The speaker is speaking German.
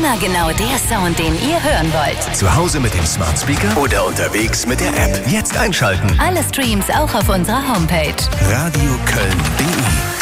Immer genau der Sound, den ihr hören wollt. Zu Hause mit dem Smart Speaker oder unterwegs mit der App. Jetzt einschalten. Alle Streams auch auf unserer Homepage. radioköln.de